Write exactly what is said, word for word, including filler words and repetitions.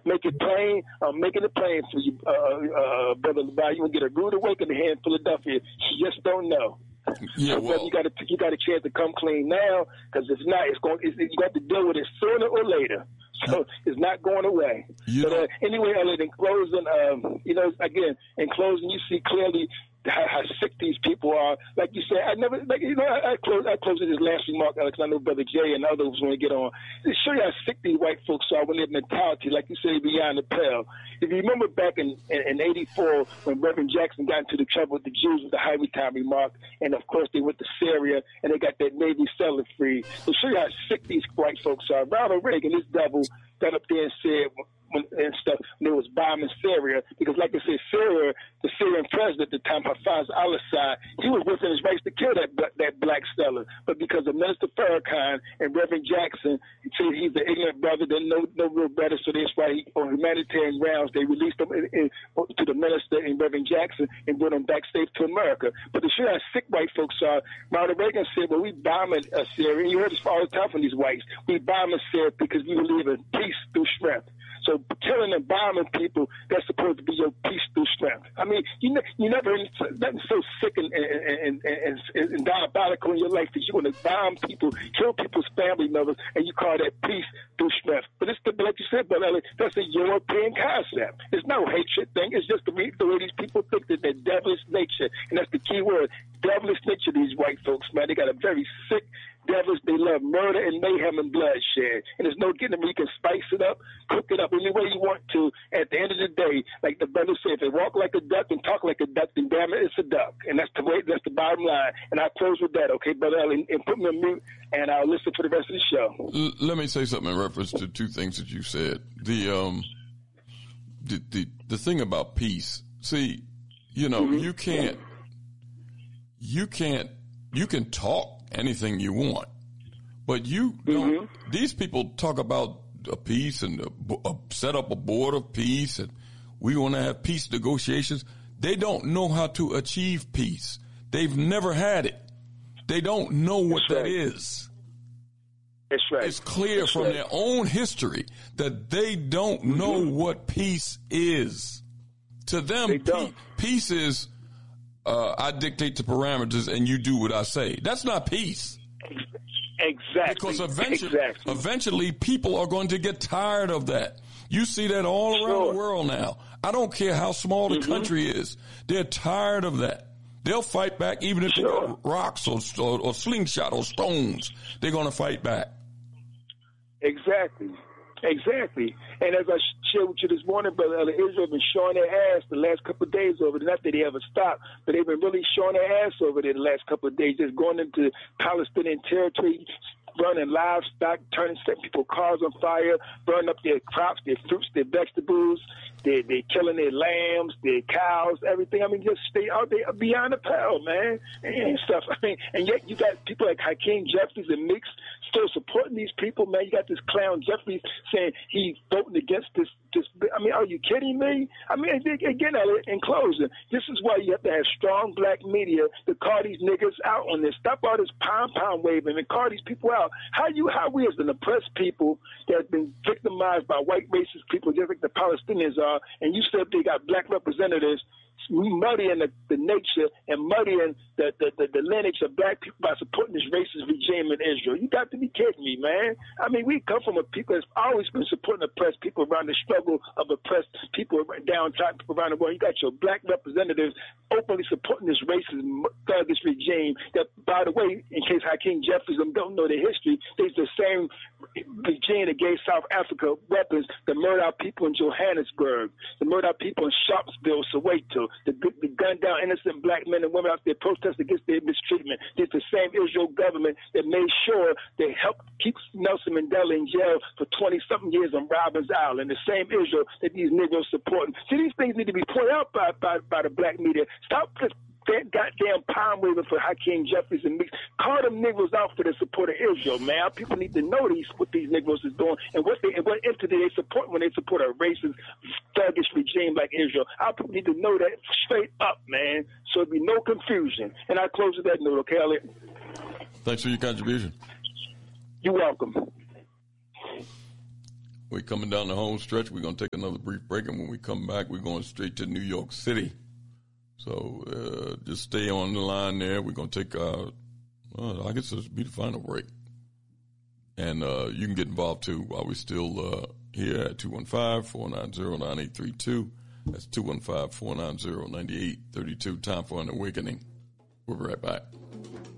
make it plain. I'm making it plain for you, uh, uh, Brother Levi. You will get a rude awakening here in Philadelphia. You just don't know. Yeah, so, well, you got a you got a chance to come clean now, because if not, it's going. It's, you got to deal with it sooner or later. So it's not going away. You but uh, anyway, Elliot, in closing, um, you know, again, in closing, you see clearly how, how sick these people are. Like you said, I never, like, you know, I, I close, I close with this last remark, Alex. I know Brother Jay and others want to get on. To show you how sick these white folks are when their mentality, like you said, beyond the pale. If you remember back in in, in eighty-four when Reverend Jackson got into the trouble with the Jews with the Highway Time remark, and of course they went to Syria and they got that Navy settler free. To show you how sick these white folks are. Ronald Reagan, this devil, got up there and said when, and stuff when they was bombing Syria, because like I said, Syria, the Syrian president at the time, Hafez al-Assad, he was within his rights to kill that that black stellar, but because of Minister Farrakhan and Reverend Jackson, he said he's the ignorant brother, that know no real better, so that's why he, on humanitarian grounds they released him in, in, to the minister and Reverend Jackson and brought him back safe to America. But to show how sick white folks are, Ronald Reagan said, well, we bombing uh, Syria. You heard this all the time from these whites. We bombing Syria because we believe in peace through strength. So killing and bombing people, that's supposed to be your peace through strength. I mean, you ne- you never heard nothing so sick and, and, and, and, and diabolical in your life that you want to bomb people, kill people's family members, and you call that peace through strength. But it's the, like you said, Brother Elliot, that's a European concept. It's no hatred thing. It's just the, the way these people think that they're devilish nature, and that's the key word, devilish nature. These white folks, man, they got a very sick. Devils, they love murder and mayhem and bloodshed. And there's no getting them. You can spice it up, cook it up any way you want to. At the end of the day, like the brother said, if they walk like a duck and talk like a duck, then damn it, it's a duck. And that's the way, that's the bottom line. And I'll close with that, okay, Brother Ellie? And put me on mute, and I'll listen for the rest of the show. L- let me say something in reference to two things that you said. The, um, the, the, the thing about peace. See, you know, mm-hmm. you can't, you can't, you can talk anything you want, but you don't. Mm-hmm. These people talk about a peace and a, a set up a board of peace, and we want to have peace negotiations. They don't know how to achieve peace. They've never had it. They don't know what That's that right. is. That's right. It's clear That's from right. their own history that they don't mm-hmm. know what peace is. To them, pe- peace is. Uh, I dictate the parameters and you do what I say. That's not peace. Exactly. Because eventually, exactly. eventually people are going to get tired of that. You see that all around sure. the world now. I don't care how small the mm-hmm. country is. They're tired of that. They'll fight back even if sure. they got rocks or, or, or slingshot or stones. They're going to fight back. Exactly. Exactly. And as I shared with you this morning, Brother Elliot, Israel has been showing their ass the last couple of days over there. Not that they ever stopped, but they've been really showing their ass over there the last couple of days, just going into Palestinian territory, burning livestock, turning setting people cars on fire, burning up their crops, their fruits, their vegetables. They're, they're killing their lambs, their cows, everything. I mean, just stay out there beyond the pale, man, and stuff. I mean, and yet you got people like Hakeem Jeffries and Meeks still supporting these people, man. You got this clown Jeffries saying he's voting against this. This, I mean, are you kidding me? I mean, again, in closing, this is why you have to have strong black media to call these niggas out on this. Stop all this pound-pound waving and call these people out. How you, how we as an oppressed people that have been victimized by white racist people, just like the Palestinians are, and you said they got black representatives muddying the, the nature and muddying the, the, the, the lineage of black people by supporting this racist regime in Israel. You got to be kidding me, man. I mean, we come from a people that's always been supporting oppressed people around the struggle of oppressed people, downtrodden people around the world. You got your black representatives openly supporting this racist, thuggish regime that, by the way, in case Hakeem Jeffries don't know their history, it's the same regime that gave South Africa weapons to murder our people in Johannesburg, to murder our people in Sharpsville, Soweto, to, to gun down innocent black men and women out there protesting against their mistreatment. It's the same Israel government that made sure they helped keep Nelson Mandela in jail for twenty-something years on Robbins Island. The same Israel that these Negroes supporting. See, these things need to be pointed out by, by, by the black media. Stop just that goddamn palm waving for Hakeem Jeffries and Meeks. Call them Negroes out for the support of Israel, man. Our people need to know these what these Negroes is doing and what they and what entity they support when they support a racist, thuggish regime like Israel. Our people need to know that straight up, man. So there'll be no confusion. And I close with that note, okay, Elliot? Thanks for your contribution. You're welcome. We're coming down the home stretch. We're going to take another brief break, and when we come back, we're going straight to New York City. So uh, just stay on the line there. We're going to take, uh, well, I guess this will be the final break. And uh, you can get involved, too, while we're still uh, here at two one five, four nine zero, nine eight three two. That's two one five, four nine zero, nine eight three two. Time for an awakening. We'll be right back.